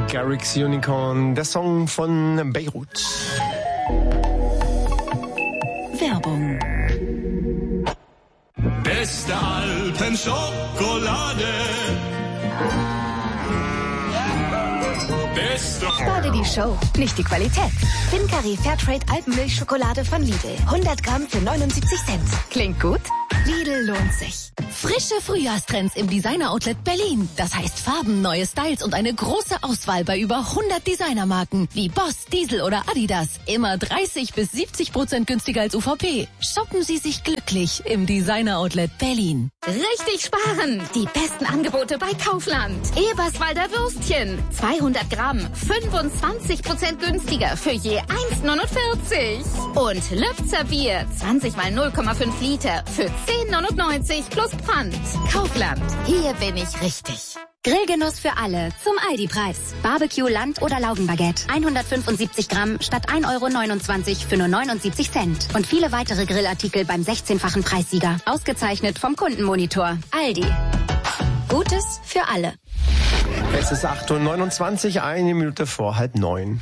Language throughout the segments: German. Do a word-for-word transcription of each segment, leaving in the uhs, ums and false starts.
Garrix Unicorn, der Song von Beirut. Werbung. Beste Alpenschokolade. Beste. Spare die Show, nicht die Qualität. Fincari Fairtrade Alpenmilchschokolade von Lidl. hundert Gramm für neunundsiebzig Cent. Klingt gut? Lidl lohnt sich. Frische Frühjahrstrends im Designer-Outlet Berlin. Das heißt Farben, neue Styles und eine große Auswahl bei über hundert Designermarken wie Boss, Diesel oder Adidas. Immer dreißig bis siebzig Prozent günstiger als U V P. Shoppen Sie sich glücklich im Designer-Outlet Berlin. Richtig sparen! Die besten Angebote bei Kaufland. Eberswalder Würstchen. zweihundert Gramm. fünfundzwanzig Prozent günstiger für je eins neunundvierzig. Und Lübzer Bier. zwanzig mal null Komma fünf Liter für zehn neunundneunzig plus Pfand. Kaufland. Hier bin ich richtig. Grillgenuss für alle zum Aldi-Preis. Barbecue, Land- oder Laugenbaguette. hundertfünfundsiebzig Gramm statt ein Euro neunundzwanzig für nur neunundsiebzig Cent. Und viele weitere Grillartikel beim sechzehnfachen Preissieger. Ausgezeichnet vom Kundenmonitor. Aldi. Gutes für alle. Es ist acht Uhr neunundzwanzig, eine Minute vor halb neun.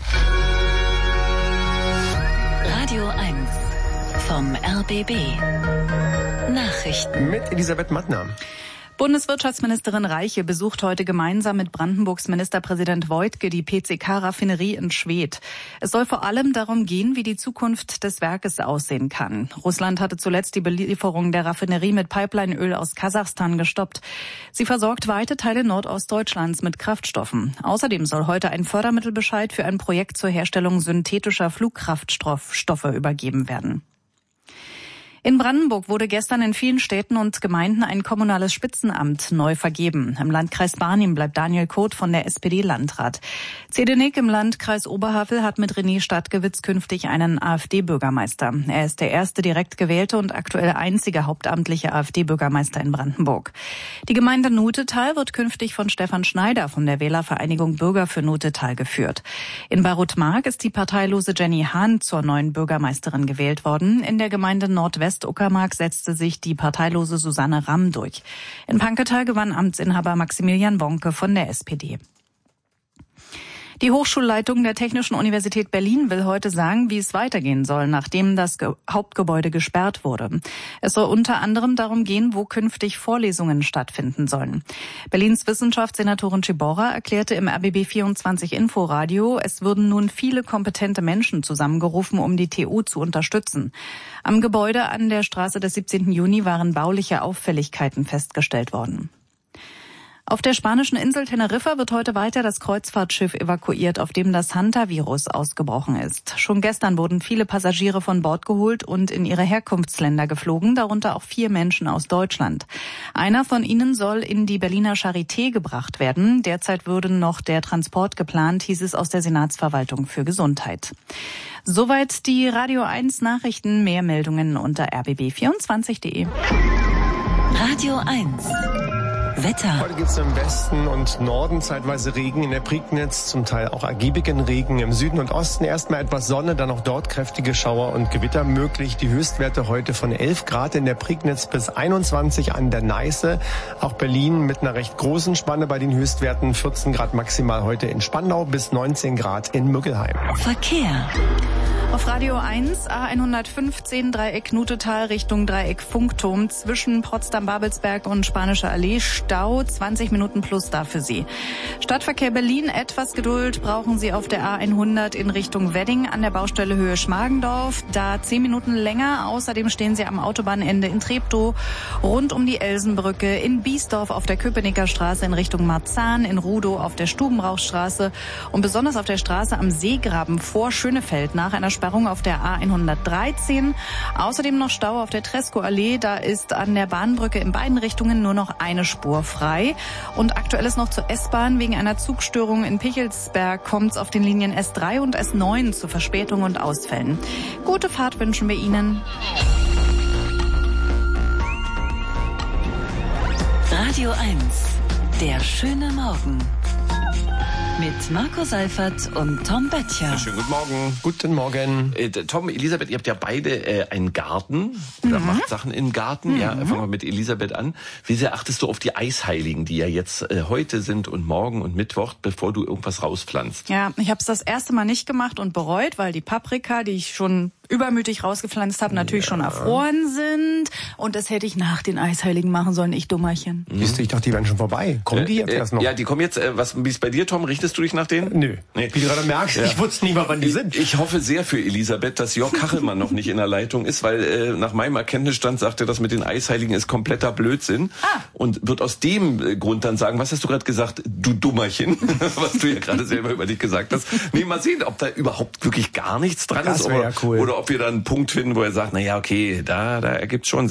Radio eins vom R B B. Nachrichten. Mit Elisabeth Mattner. Bundeswirtschaftsministerin Reiche besucht heute gemeinsam mit Brandenburgs Ministerpräsident Woidke die P C K-Raffinerie in Schwedt. Es soll vor allem darum gehen, wie die Zukunft des Werkes aussehen kann. Russland hatte zuletzt die Belieferung der Raffinerie mit Pipelineöl aus Kasachstan gestoppt. Sie versorgt weite Teile Nordostdeutschlands mit Kraftstoffen. Außerdem soll heute ein Fördermittelbescheid für ein Projekt zur Herstellung synthetischer Flugkraftstoffe übergeben werden. In Brandenburg wurde gestern in vielen Städten und Gemeinden ein kommunales Spitzenamt neu vergeben. Im Landkreis Barnim bleibt Daniel Koth von der S P D Landrat. Zedenick im Landkreis Oberhavel hat mit René Stadtgewitz künftig einen AfD-Bürgermeister. Er ist der erste direkt gewählte und aktuell einzige hauptamtliche AfD-Bürgermeister in Brandenburg. Die Gemeinde Nutetal wird künftig von Stefan Schneider von der Wählervereinigung Bürger für Nutetal geführt. In Barut-Mark ist die parteilose Jenny Hahn zur neuen Bürgermeisterin gewählt worden. In der Gemeinde Nordwest Uckermark setzte sich die parteilose Susanne Ramm durch. In Panketal gewann Amtsinhaber Maximilian Bonke von der S P D. Die Hochschulleitung der Technischen Universität Berlin will heute sagen, wie es weitergehen soll, nachdem das Ge- Hauptgebäude gesperrt wurde. Es soll unter anderem darum gehen, wo künftig Vorlesungen stattfinden sollen. Berlins Wissenschaftssenatorin Ciborra erklärte im R B B vierundzwanzig Inforadio, es würden nun viele kompetente Menschen zusammengerufen, um die T U zu unterstützen. Am Gebäude an der Straße des siebzehnten Juni waren bauliche Auffälligkeiten festgestellt worden. Auf der spanischen Insel Teneriffa wird heute weiter das Kreuzfahrtschiff evakuiert, auf dem das Hantavirus ausgebrochen ist. Schon gestern wurden viele Passagiere von Bord geholt und in ihre Herkunftsländer geflogen, darunter auch vier Menschen aus Deutschland. Einer von ihnen soll in die Berliner Charité gebracht werden. Derzeit würde noch der Transport geplant, hieß es aus der Senatsverwaltung für Gesundheit. Soweit die Radio eins Nachrichten. Mehr Meldungen unter r b b vierundzwanzig punkt de. Radio eins. Wetter. Heute gibt es im Westen und Norden zeitweise Regen, in der Prignitz zum Teil auch ergiebigen Regen. Im Süden und Osten erstmal etwas Sonne, dann auch dort kräftige Schauer und Gewitter möglich. Die Höchstwerte heute von elf Grad in der Prignitz bis einundzwanzig an der Neiße. Auch Berlin mit einer recht großen Spanne bei den Höchstwerten. vierzehn Grad maximal heute in Spandau bis neunzehn Grad in Müggelheim. Verkehr. Auf Radio eins, A hundertfünfzehn, Dreieck Nutetal Richtung Dreieck Funkturm zwischen Potsdam-Babelsberg und Spanische Allee. Stau, zwanzig Minuten plus da für Sie. Stadtverkehr Berlin, etwas Geduld brauchen Sie auf der A hundert in Richtung Wedding an der Baustelle Höhe Schmargendorf. Da zehn Minuten länger. Außerdem stehen Sie am Autobahnende in Treptow, rund um die Elsenbrücke, in Biesdorf auf der Köpenicker Straße in Richtung Marzahn, in Rudow auf der Stubenrauchstraße und besonders auf der Straße am Seegraben vor Schönefeld nach einer Sperrung auf der A hundertdreizehn. Außerdem noch Stau auf der Tresco-Allee. Da ist an der Bahnbrücke in beiden Richtungen nur noch eine Spur frei. Und aktuell ist noch zur S-Bahn. Wegen einer Zugstörung in Pichelsberg kommt es auf den Linien S drei und S neun zu Verspätungen und Ausfällen. Gute Fahrt wünschen wir Ihnen. Radio eins. Der schöne Morgen. Mit Marco Seifert und Tom Böttcher. Schönen guten Morgen. Guten Morgen. Äh, Tom, Elisabeth, ihr habt ja beide äh, einen Garten. Oder mhm. macht Sachen im Garten. Mhm. Ja, fangen wir mit Elisabeth an. Wie sehr achtest du auf die Eisheiligen, die ja jetzt äh, heute sind und morgen und Mittwoch, bevor du irgendwas rauspflanzt? Ja, ich habe es das erste Mal nicht gemacht und bereut, weil die Paprika, die ich schon übermütig rausgepflanzt habe, natürlich ja. schon erfroren sind. Und das hätte ich nach den Eisheiligen machen sollen, ich Dummerchen. Mhm. Siehst du, ich dachte, die wären schon vorbei. Kommen äh, die jetzt äh, erst noch? Ja, die kommen jetzt. Äh, was, wie ist bei dir, Tom? Richtest du dich nach denen? Nö. Nee. Wie du gerade merkst, ja. ich wusste nie mal, wann die sind. Ich hoffe sehr für Elisabeth, dass Jörg Kachelmann noch nicht in der Leitung ist, weil äh, nach meinem Erkenntnisstand sagt er, das mit den Eisheiligen ist kompletter Blödsinn. Ah. Und wird aus dem äh, Grund dann sagen, was hast du gerade gesagt, du Dummerchen, was du ja gerade selber über dich gesagt hast. Nee, mal sehen, ob da überhaupt wirklich gar nichts dran das ist. Oder, ja cool. oder ob wir dann einen Punkt finden, wo er sagt, na ja, okay, da, da ergibt's schon